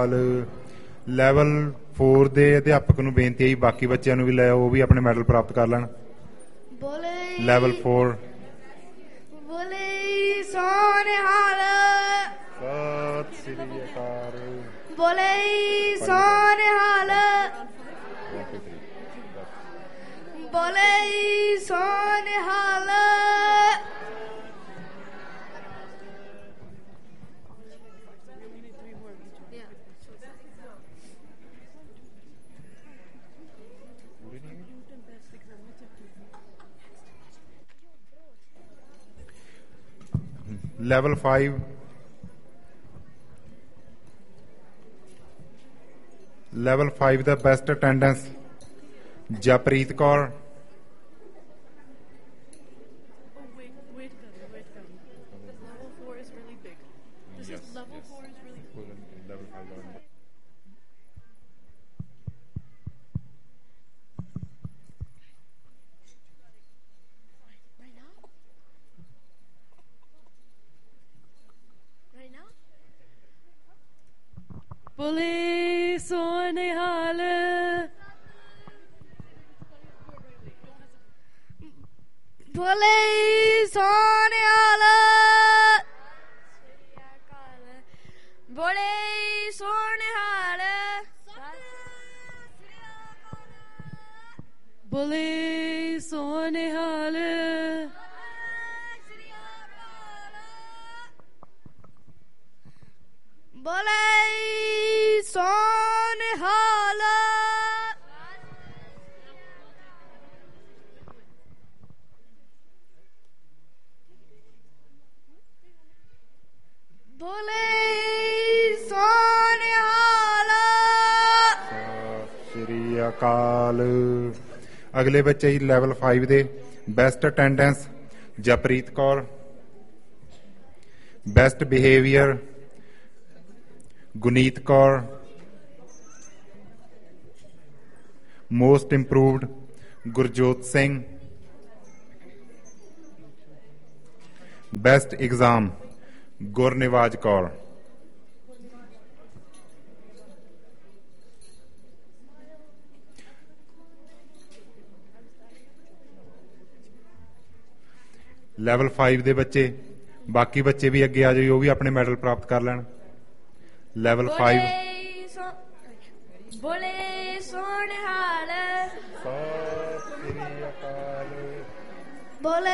Level 4 ਦੇ ਅਧਿਆਪਕ ਨੂੰ ਬੇਨਤੀ ਹੈ ਜੀ, ਬਾਕੀ ਬੱਚਿਆਂ ਨੂੰ ਵੀ ਲੈ ਆਓ, ਉਹ ਵੀ ਆਪਣੇ ਮੈਡਲ ਪ੍ਰਾਪਤ ਕਰ ਲੈਣ। ਲੈਵਲ 4 ਬੋਲੇ ਸੋਨਿਹਾਲ, ਸਤਿ ਸ੍ਰੀ ਅਕਾਲ। ਬੋਲੇ ਸੋਨਿਹਾਲ, ਬੋਲੇ ਸੋਨਿਹਾਲ। ਲੈਵਲ 5 ਲੈਵਲ 5 ਦਾ ਬੈਸਟ ਅਟੈਂਡੈਂਸ ਜਪਰੀਤ ਕੌਰ, ਬੋਲੇ ਸੋਨਿਹਾਲ, ਬੋਲੇ ਸੋਨਿਹਾਲ, ਬੋਲੇ ਸੋਨਿਹਾਲ, ਬੋਲੇ ਸੋਨਿਹਾਲ, ਬੋਲੇ ਸੋਨਿਹਾਲ। ਬੋਲੇ ਸੋਨਿਹਾਲ। ਸਤਿ ਸ੍ਰੀ ਅਕਾਲ। ਅਗਲੇ ਬੱਚੇ ਜੀ ਲੈਵਲ 5 ਦੇ best attendance ਜਪਰੀਤ Kaur, best behaviour Guneet Kaur, most improved Gurjot Singh, best exam ਗੁਰਨਿਵਾਜ Kaur. Level 5 ਦੇ ਬੱਚੇ, ਬਾਕੀ ਬੱਚੇ ਵੀ ਅੱਗੇ ਆ ਜਾਓ, ਉਹ ਵੀ ਆਪਣੇ ਮੈਡਲ ਪ੍ਰਾਪਤ ਕਰ ਲੈਣ। ਲੈਵਲ 5 ਬੋਲੇ ਸੋਨਿਹਾਲ, ਸਤਿ ਸ੍ਰੀ ਅਕਾਲ। ਬੋਲੇ